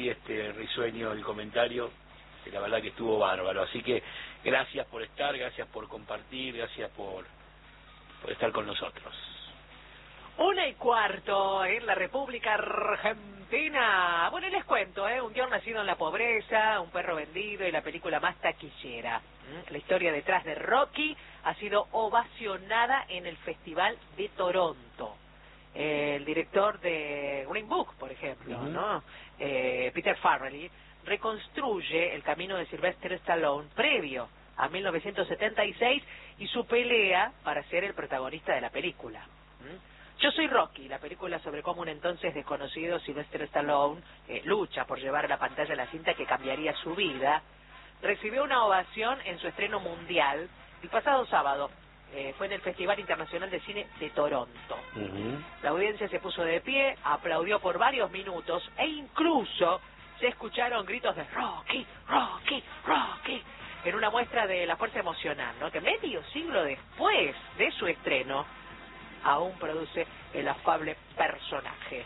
muy risueño el comentario, la verdad que estuvo bárbaro, así que gracias por estar, gracias por compartir, gracias por estar con nosotros. 1:15 en la República Argentina. Bueno, les cuento, un guión nacido en la pobreza, un perro vendido y la película más taquillera. La historia detrás de Rocky ha sido ovacionada en el Festival de Toronto. El director de Green Book, por ejemplo, ¿no? Peter Farrelly, reconstruye el camino de Sylvester Stallone previo a 1976 y su pelea para ser el protagonista de la película. Yo soy Rocky, la película sobre cómo un entonces desconocido Sylvester Stallone lucha por llevar a la pantalla la cinta que cambiaría su vida, recibió una ovación en su estreno mundial el pasado sábado. Fue en el Festival Internacional de Cine de Toronto. La audiencia se puso de pie, aplaudió por varios minutos e incluso se escucharon gritos de Rocky, Rocky, Rocky, en una muestra de la fuerza emocional, ¿no? Que medio siglo después de su estreno aún produce el afable personaje.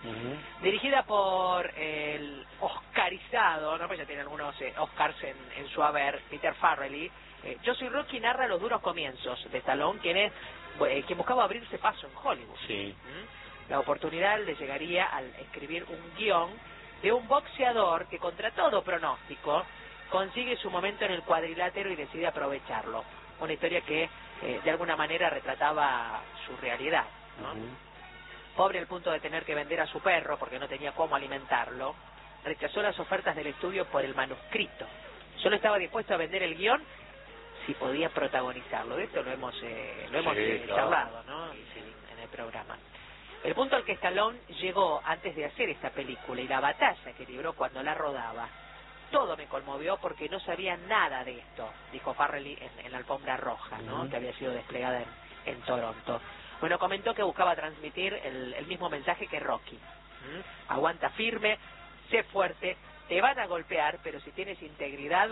Dirigida por el oscarizado, ¿no? Pues ya tiene algunos Oscars en su haber, Peter Farrelly. Yo soy Rocky narra los duros comienzos de Stallone, quien buscaba abrirse paso en Hollywood. Sí. La oportunidad le llegaría al escribir un guión de un boxeador que contra todo pronóstico consigue su momento en el cuadrilátero y decide aprovecharlo. Una historia que de alguna manera retrataba su realidad, ¿no? Pobre al punto de tener que vender a su perro porque no tenía cómo alimentarlo, rechazó las ofertas del estudio por el manuscrito. Solo estaba dispuesto a vender el guión si podía protagonizarlo. De esto lo hemos charlado, ¿no? En el programa. El punto al que Stallone llegó antes de hacer esta película y la batalla que libró cuando la rodaba, todo me conmovió porque no sabía nada de esto, dijo Farrelly en la alfombra roja, ¿no? Que había sido desplegada en Toronto. Bueno, comentó que buscaba transmitir el mismo mensaje que Rocky. Aguanta firme, sé fuerte, te van a golpear, pero si tienes integridad,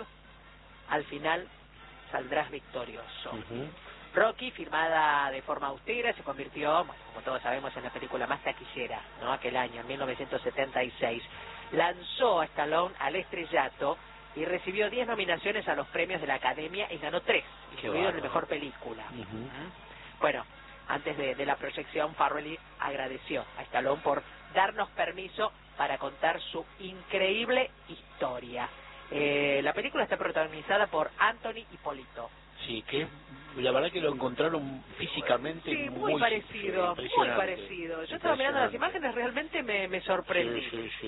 al final saldrás victorioso. Rocky, filmada de forma austera, se convirtió, bueno, como todos sabemos, en la película más taquillera, ¿no? Aquel año, en 1976. Lanzó a Stallone al estrellato y recibió 10 nominaciones a los premios de la Academia y ganó 3, incluido en la mejor película. Bueno, antes de la proyección, Farrelly agradeció a Stallone por darnos permiso para contar su increíble historia. La película está protagonizada por Anthony Hipólito. Sí, que la verdad que lo encontraron físicamente muy parecido, muy parecido. Yo estaba mirando las imágenes, realmente me sorprendí.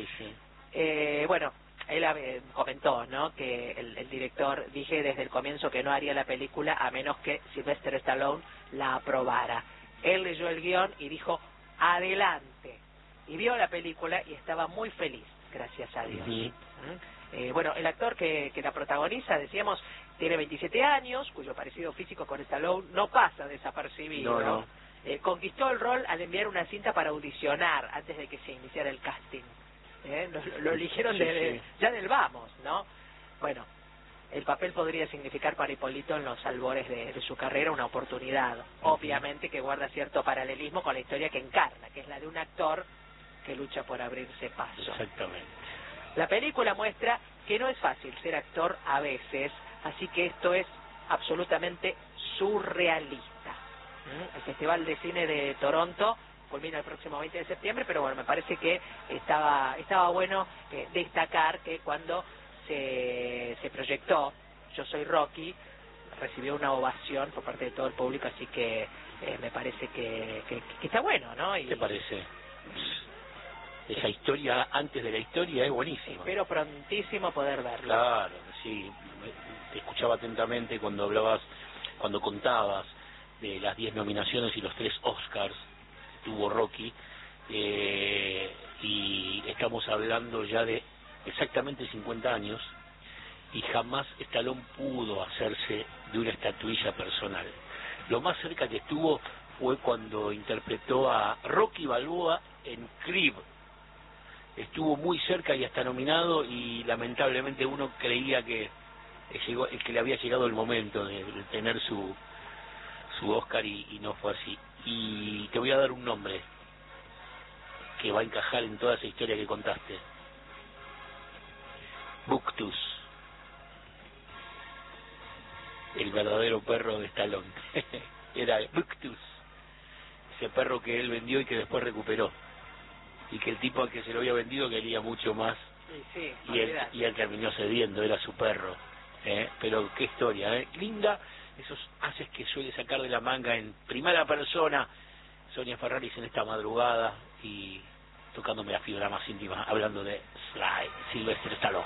Bueno, él comentó, ¿no? Que el director dije desde el comienzo que no haría la película a menos que Sylvester Stallone la aprobara. Él leyó el guión y dijo, adelante. Y vio la película y estaba muy feliz, gracias a Dios. Bueno, el actor que la protagoniza, decíamos, tiene 27 años, cuyo parecido físico con Stallone no pasa desapercibido. Conquistó el rol al enviar una cinta para audicionar antes de que se iniciara el casting. Lo eligieron ya del vamos, ¿no? Bueno, el papel podría significar para Hipólito en los albores de su carrera una oportunidad, obviamente que guarda cierto paralelismo con la historia que encarna, que es la de un actor que lucha por abrirse paso. Exactamente. La película muestra que no es fácil ser actor a veces, así que esto es absolutamente surrealista. El Festival de Cine de Toronto culmina el próximo 20 de septiembre, pero bueno, me parece que estaba bueno destacar que cuando se proyectó Yo Soy Rocky, recibió una ovación por parte de todo el público, así que me parece que está bueno, ¿no? ¿Qué te parece? Esa historia antes de la historia es buenísima. Espero prontísimo poder verlo. Claro, sí. Te escuchaba atentamente cuando contabas de las 10 nominaciones y los 3 Oscars tuvo Rocky, y estamos hablando ya de exactamente 50 años y jamás Stallone pudo hacerse de una estatuilla personal. Lo más cerca que estuvo fue cuando interpretó a Rocky Balboa en Creed. Estuvo muy cerca y hasta nominado, y lamentablemente uno creía que le había llegado el momento de tener su Oscar y no fue así. Y te voy a dar un nombre que va a encajar en toda esa historia que contaste. Buctus, el verdadero perro de Stallone. Era Buctus, ese perro que él vendió y que después recuperó, y que el tipo al que se lo había vendido quería mucho más, sí, y él terminó cediendo, era su perro. Pero qué historia, linda, esos haces que suele sacar de la manga en primera persona Sonia Ferraris en esta madrugada, y tocándome la fibra más íntima, hablando de Sly Sylvester Stallone.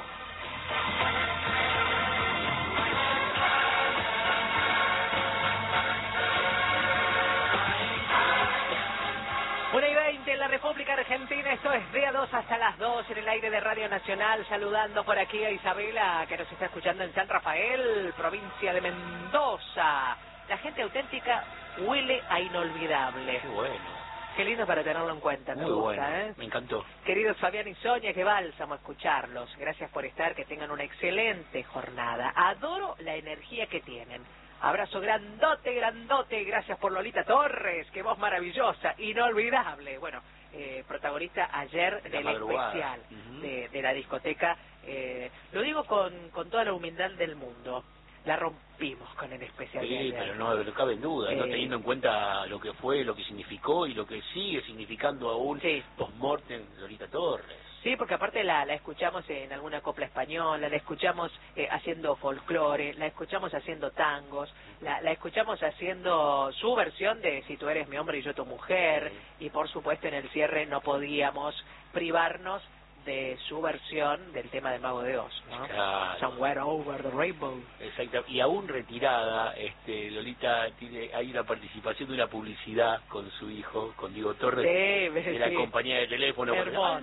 Una y 20 en la República Argentina, esto es de a 2 hasta las 2 en el aire de Radio Nacional, saludando por aquí a Isabela, que nos está escuchando en San Rafael, provincia de Mendoza. La gente auténtica huele a inolvidable. Qué bueno. Qué lindo para tenerlo en cuenta, me gusta, bueno, me encantó. Queridos Fabián y Sonia, qué bálsamo escucharlos. Gracias por estar, que tengan una excelente jornada. Adoro la energía que tienen. Abrazo grandote, grandote. Gracias por Lolita Torres, qué voz maravillosa, inolvidable. Bueno, protagonista ayer del especial de la discoteca. Lo digo con toda la humildad del mundo. La rompimos con el especial de ayer. Pero no cabe en duda, no teniendo en cuenta lo que fue, lo que significó y lo que sigue significando aún post-mortem Lolita Torres. Sí, porque aparte la escuchamos en alguna copla española, la escuchamos haciendo folclore, la escuchamos haciendo tangos, la escuchamos haciendo su versión de Si tú eres mi hombre y yo tu mujer, y por supuesto en el cierre no podíamos privarnos de su versión del tema del Mago de Oz, ¿no? Claro. Somewhere Over the Rainbow. Exacto. Y aún retirada, Lolita tiene hay una participación de una publicidad con su hijo, con Diego Torres, de la compañía de teléfono.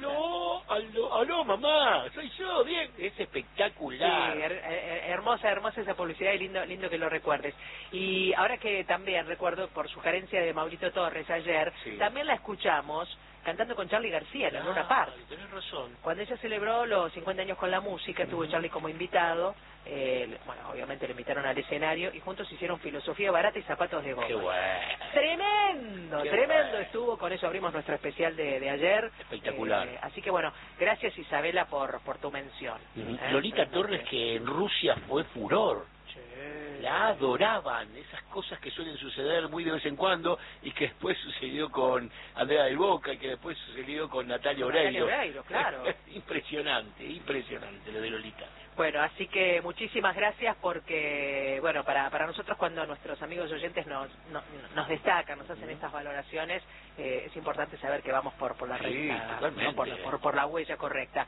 Aló, mamá, soy yo, bien. Es espectacular. Sí, hermosa esa publicidad, y lindo que lo recuerdes. Y ahora que también recuerdo, por sugerencia de Maurito Torres ayer, también la escuchamos cantando con Charly García en Luna Park. Tenés razón. Cuando ella celebró los 50 años con la música, estuvo Charly como invitado. Bueno, obviamente le invitaron al escenario y juntos hicieron Filosofía Barata y Zapatos de Goma. ¡Qué bueno! ¡Tremendo! Tremendo estuvo. Con eso abrimos nuestro especial de ayer. Espectacular. Así que bueno, gracias Isabela por tu mención. Lolita Torres, que en Rusia fue furor. La adoraban, esas cosas que suelen suceder muy de vez en cuando y que después sucedió con Andrea del Boca y que después sucedió con Natalia Oreiro. Claro. Impresionante lo de Lolita. Bueno, así que muchísimas gracias porque, bueno, para nosotros cuando nuestros amigos oyentes nos destacan, nos hacen estas valoraciones, es importante saber que vamos por la recta, ¿no? por la huella correcta.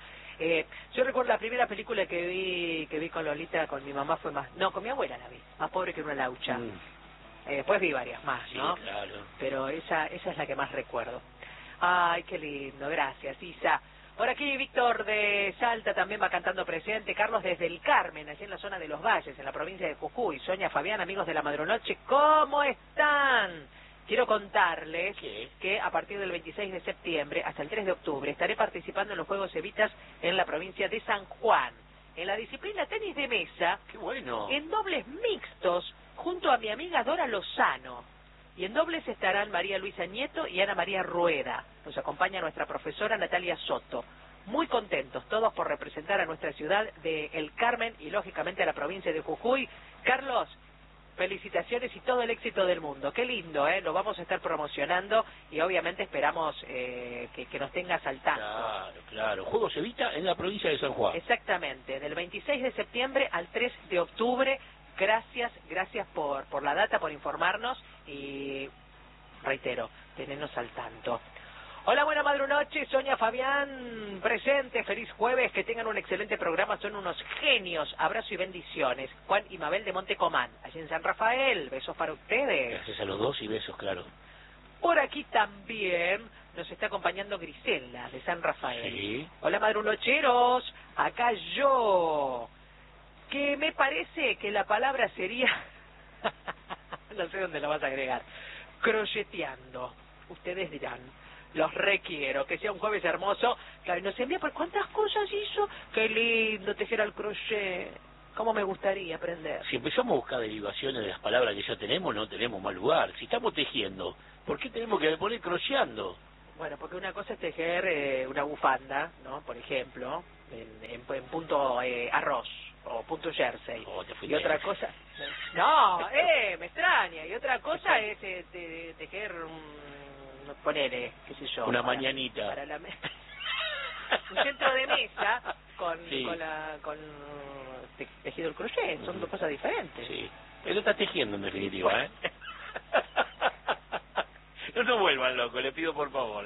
Yo recuerdo la primera película que vi con Lolita, con mi mamá con mi abuela la vi, Más pobre que una laucha. Después vi varias más, ¿no? Sí, claro. Pero esa es la que más recuerdo. Ay, qué lindo, gracias, Isa. Por aquí Víctor de Salta también va cantando presente. Carlos desde el Carmen, allí en la zona de Los Valles, en la provincia de Jujuy. Sonia, Fabián, amigos de la Madronoche, ¿cómo están? Quiero contarles que a partir del 26 de septiembre hasta el 3 de octubre estaré participando en los Juegos Evitas en la provincia de San Juan. En la disciplina tenis de mesa, ¡qué bueno!, en dobles mixtos, junto a mi amiga Dora Lozano. Y en dobles estarán María Luisa Nieto y Ana María Rueda. Nos acompaña nuestra profesora Natalia Soto. Muy contentos todos por representar a nuestra ciudad de El Carmen y lógicamente a la provincia de Jujuy. Carlos, felicitaciones y todo el éxito del mundo. Qué lindo, lo vamos a estar promocionando y obviamente esperamos que nos tengas al tanto. Claro. Juegos Evita en la provincia de San Juan. Exactamente, del 26 de septiembre al 3 de octubre. Gracias por la data, por informarnos y reitero, tenernos al tanto. Hola, buena madrunoche, Sonia, Fabián, presente, feliz jueves, que tengan un excelente programa, son unos genios, abrazo y bendiciones. Juan y Mabel de Montecomán, allí en San Rafael, besos para ustedes. Gracias a los dos y besos, claro. Por aquí también nos está acompañando Grisela, de San Rafael. Sí. Hola, madrunocheros, acá yo, que me parece que la palabra sería, no sé dónde lo vas a agregar, crocheteando, ustedes dirán. Los requiero, que sea un jueves hermoso. Claro, nos envía por cuántas cosas hizo. Qué lindo tejer al crochet. Cómo me gustaría aprender. Si empezamos a buscar derivaciones de las palabras que ya tenemos, no tenemos mal lugar. Si estamos tejiendo, ¿por qué tenemos que poner crocheando? Bueno, porque una cosa es tejer una bufanda, ¿no? Por ejemplo, en punto arroz o punto jersey. Y otra cosa... No, me extraña. Y otra cosa es tejer ponele, qué sé yo. Una mañanita. Para la un centro de mesa con tejido el crochet, son dos cosas diferentes. Sí, él lo está tejiendo en definitiva, No vuelvan locos, le pido por favor.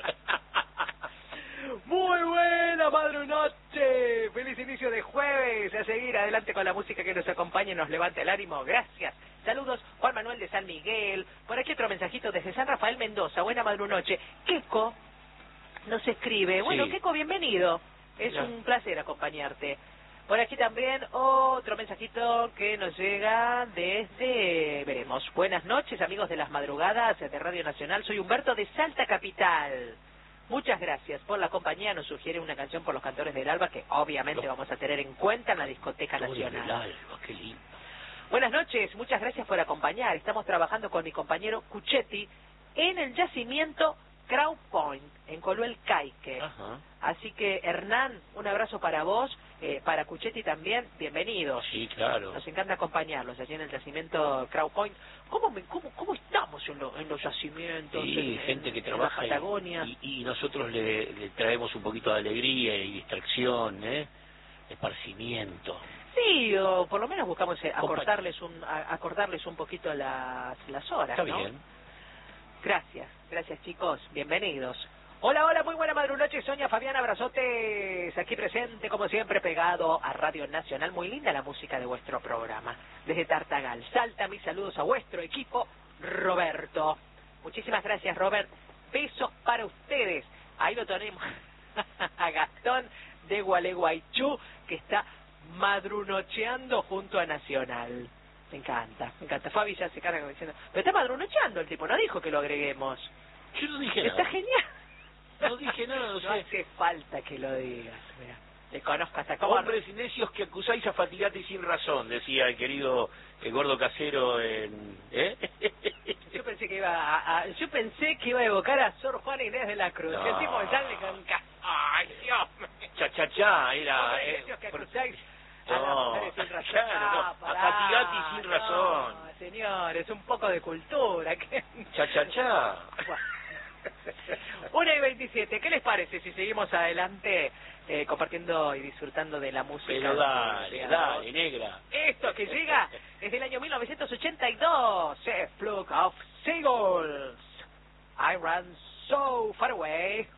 Muy buena madre noche, feliz inicio de jueves, a seguir adelante con la música que nos acompaña y nos levanta el ánimo, gracias. Saludos, Juan Manuel de San Miguel, por aquí otro mensajito desde San Rafael Mendoza, buena madre noche. Keko nos escribe, bueno, Keko, bienvenido, es un placer acompañarte. Por aquí también otro mensajito que nos llega desde, veremos, buenas noches amigos de las madrugadas de Radio Nacional, soy Humberto de Salta Capital. Muchas gracias por la compañía, nos sugiere una canción por los Cantores del Alba que obviamente vamos a tener en cuenta en la Discoteca Nacional. Del Alba, qué lindo. Buenas noches, muchas gracias por acompañar, estamos trabajando con mi compañero Cuchetti en el yacimiento Crown Point, en Coluel Caique. Así que Hernán, un abrazo para vos, para Cuchetti también, bienvenidos. Sí, claro. Nos encanta acompañarlos allí en el yacimiento Crown Point. ¿Cómo estamos en los yacimientos? Sí, gente que trabaja en la Patagonia. Y nosotros le traemos un poquito de alegría y distracción, esparcimiento. Sí, o por lo menos buscamos acordarles un poquito las horas, Está ¿no? bien. Gracias chicos, bienvenidos. Hola, muy buena madrunoche, Sonia Fabián, abrazotes, aquí presente como siempre pegado a Radio Nacional, muy linda la música de vuestro programa, desde Tartagal, Salta, mis saludos a vuestro equipo, Roberto. Muchísimas gracias, Robert, besos para ustedes, ahí lo tenemos, a Gastón de Gualeguaychú, que está madrunocheando junto a Nacional. Me encanta. Fabi ya se carga diciendo, pero está madrunocheando el tipo, no dijo que lo agreguemos. Yo no dije nada. Está genial. No dije nada, no hace falta que lo digas. Mira, te conozco hasta cómo... Hombres necios que acusáis a fatigate sin razón, decía el querido gordo casero Yo pensé que iba a evocar a Sor Juana Inés de la Cruz. No. Que el tipo sale con... ¡Ay, Dios mío! Era... Hombres necios que acusáis... No, sin razón. claro, a fatigate y sin razón. Señores, un poco de cultura. Cha. 1:27, ¿qué les parece si seguimos adelante compartiendo y disfrutando de la música? Pero dale, negra. Esto que llega es del año 1982, Flock of Seagulls. I Ran So Far Away.